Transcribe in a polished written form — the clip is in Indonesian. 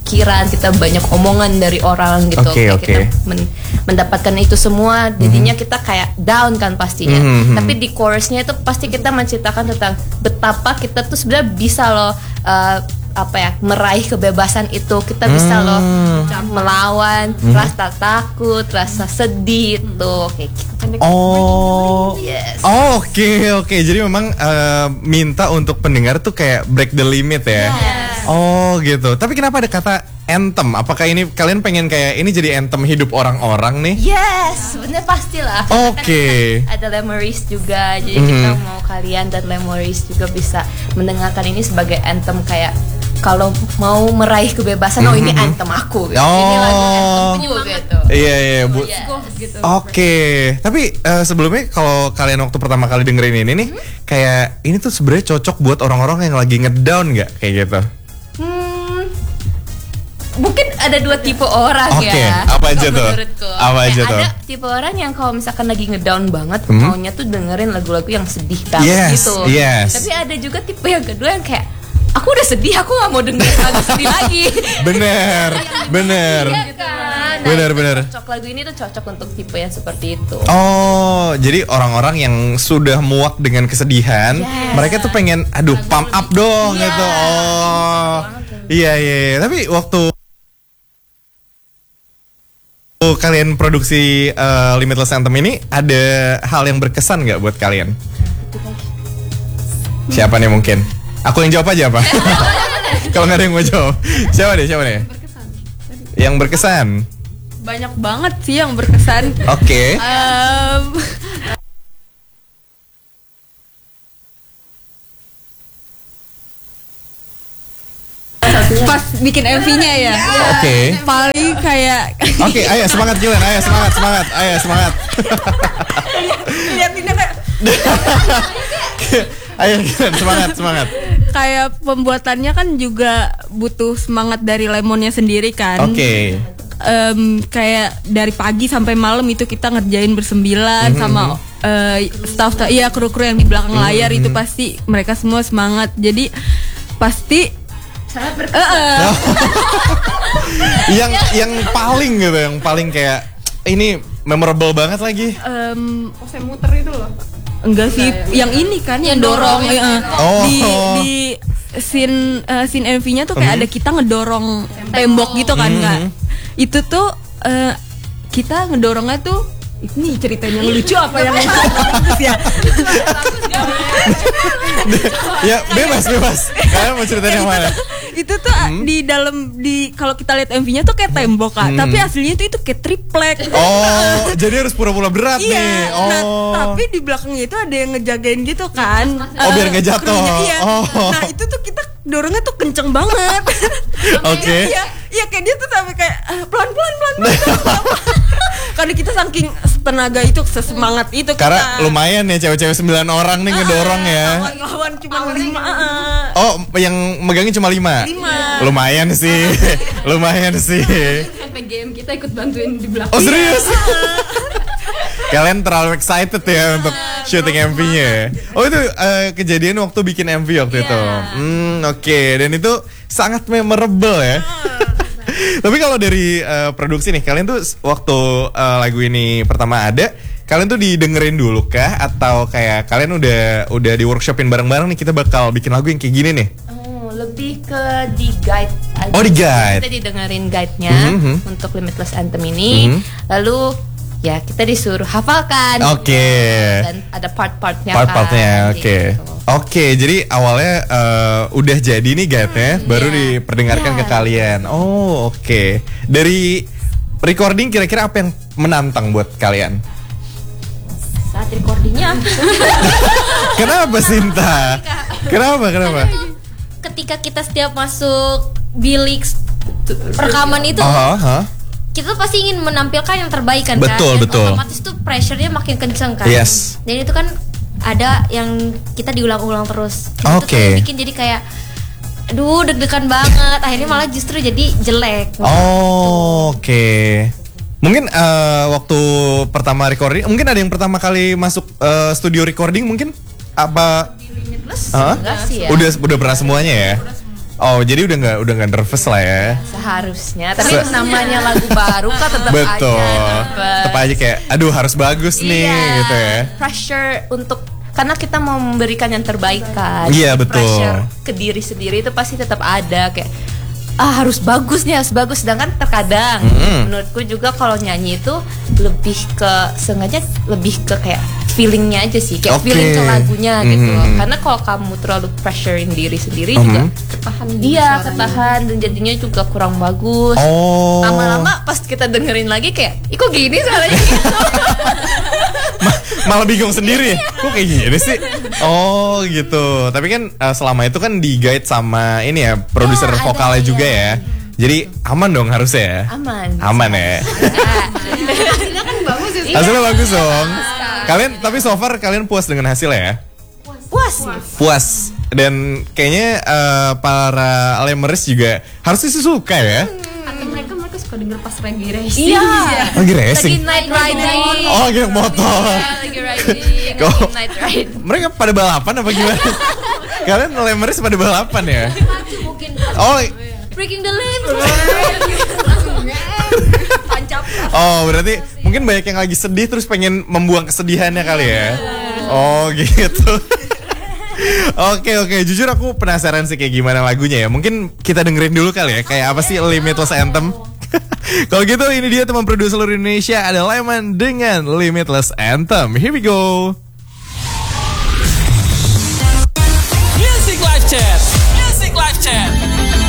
pikiran, kita banyak omongan dari orang gitu. Oke. Kita mendapatkan itu semua, jadinya kita kayak down kan pastinya. Tapi di chorusnya itu pasti kita menceritakan tentang betapa kita tuh sebenarnya bisa loh meraih kebebasan itu. Kita bisa loh melawan rasa takut, rasa sedih itu kayak gitu. Yes. Oke. Jadi memang minta untuk pendengar tuh kayak break the limit ya. Yes. Oh gitu. Tapi kenapa ada kata anthem? Apakah ini kalian pengen kayak ini jadi anthem hidup orang-orang nih? Yes, sebenarnya pastilah. Oke. Kan ada Lemoris juga, jadi kita mau kalian dan Lemoris juga bisa mendengarkan ini sebagai anthem kayak kalau mau meraih kebebasan, ini anthem aku. Gitu. Ini lagu anthemku gitu. Iya, Bu. Yes. Gitu. Oke. Tapi sebelumnya kalau kalian waktu pertama kali dengerin ini nih, kayak ini tuh sebenarnya cocok buat orang-orang yang lagi ngedown nggak kayak gitu? Mungkin ada dua tipe orang ya. Apa aja tuh? Menurutku. Apa aja tuh? Ada tipe orang yang kalau misalkan lagi ngedown banget, maunya tuh dengerin lagu-lagu yang sedih banget gitu. Yes. Tapi ada juga tipe yang kedua yang kayak aku udah sedih, aku gak mau dengerin lagu sedih lagi. Bener. Iya kan? Bener. Cocok lagu ini tuh cocok untuk tipe yang seperti itu. Oh, jadi orang-orang yang sudah muak dengan kesedihan, mereka tuh pengen, pump up dong gitu. Oh, iya. Tapi waktu kalian produksi Limitless Anthem ini ada hal yang berkesan nggak buat kalian? Siapa nih mungkin? Aku yang jawab aja apa? Kalau nggak ada yang mau jawab, siapa nih? Yang berkesan? Banyak banget sih yang berkesan. Oke. Pas bikin MV-nya ya. Oke. Paling kayak Oke, ayo semangat Gilan, ayo semangat. liatinnya kayak Ayo Gilan, semangat. kayak pembuatannya kan juga butuh semangat dari Lemonnya sendiri kan. Oke. Kayak dari pagi sampai malam itu kita ngerjain bersembilan sama staff kru-kru yang di belakang layar itu pasti mereka semua semangat. Jadi pasti Sangat berkesan. yang paling kayak ini memorable banget lagi. saya muter itu loh. Enggak sih, yang ini kan yang dorong. Di scene MV-nya tuh kayak ada kita ngedorong tembok gitu kan enggak. Itu tuh kita ngedorongnya tuh ini ceritanya lucu apa yang bagus ya? Ya bebas. Kalian mau ceritain yang mana? Itu tuh di kalau kita lihat MV-nya tuh kayak tembok Kak, tapi aslinya itu kayak triplek. Oh, jadi harus pura-pura berat nih. Oh. Nah, tapi di belakangnya itu ada yang ngejagain gitu kan. Biar nggak jatuh. Krunya, iya. Oh. Nah, itu tuh kita dorongnya tuh kenceng banget. Oke. Iya kayak dia tuh sampai kayak pelan-pelan. Karena kita saking tenaga itu, sesemangat itu Karena kita. lumayan ya cewek-cewek 9 orang nih ngedorong ya. Lawan cuma 5. Oh, yang megangin cuma 5? 5. Lumayan sih. Sampai game kita ikut bantuin di belakang. Oh serius? Kalian terlalu excited ya untuk syuting MV-nya ya? Oh itu kejadian waktu bikin MV waktu itu? Oke. Dan itu sangat memorable ya? Tapi kalau dari produksi nih, kalian tuh waktu lagu ini pertama ada, kalian tuh didengerin dulu kah? Atau kayak kalian udah di workshopin bareng-bareng nih, kita bakal bikin lagu yang kayak gini nih? Lebih ke di guide aja. Oh, di guide. Kita didengerin guide-nya untuk Limitless Anthem ini. Lalu ya kita disuruh hafalkan. Oke. Dan ada part-partnya Part-partnya, kan. oke. Gitu. Oke, jadi awalnya udah jadi nih guide-nya, baru diperdengarkan ke kalian. Oh, oke. Dari recording kira-kira apa yang menantang buat kalian? Saat recordingnya. Kenapa Sinta? Kenapa? Ketika kita setiap masuk bilik rekaman itu kita tuh pasti ingin menampilkan yang terbaik kan. Betul. Otomatis tuh pressure-nya makin kenceng kan. Yes. Dan itu kan ada yang kita diulang-ulang terus. Oke. Itu tuh bikin jadi kayak aduh deg-degan banget. Akhirnya malah justru jadi jelek. Oke. Mungkin waktu pertama recording, mungkin ada yang pertama kali masuk studio recording mungkin apa? Enggak sih ya. Udah pernah semuanya ya? Oh, jadi udah nggak nervous lah ya. Seharusnya, tapi namanya lagu baru kan tetap betul. aja Tetap aja kayak aduh harus bagus nih gitu ya. Pressure untuk karena kita mau memberikan yang terbaik kan. Iya, betul. Pressure ke diri sendiri itu pasti tetap ada kayak harus bagus nih, harus bagus. Sedangkan terkadang menurutku juga kalau nyanyi itu lebih ke sengaja lebih ke kayak feelingnya aja sih, kayak feeling ke lagunya gitu loh. Karena kalau kamu terlalu pressurein diri sendiri juga ketahan dan jadinya juga kurang bagus. Lama-lama pas kita dengerin lagi kayak, kok gini suaranya gitu. Malah bingung sendiri, kok kayak gini sih? Oh gitu. Tapi kan selama itu kan di guide sama ini ya produser vokalnya juga ya. Jadi aman dong harusnya ya. Aman ya. Hasilnya kan bagus ya. Hasilnya bagus dong. Kalian tapi so far kalian puas dengan hasilnya ya? Puas. Dan kayaknya para Lemers juga harusnya sih suka ya. Atau mereka suka denger pas lagi racing. Lagi racing. Lagi night riding. Oh, lagi naik motor. Lagi riding. Lagi night ride. Mereka pada balapan apa gimana? Kalian Lemers pada balapan ya? Oh, Breaking the limits. oh berarti mungkin banyak yang lagi sedih terus pengen membuang kesedihannya kali ya. Oh gitu. Oke, jujur aku penasaran sih kayak gimana lagunya ya. Mungkin kita dengerin dulu kali ya. Kayak apa sih Limitless Anthem? Kalau gitu ini dia teman produser seluruh Indonesia ada Lemon dengan Limitless Anthem. Here we go.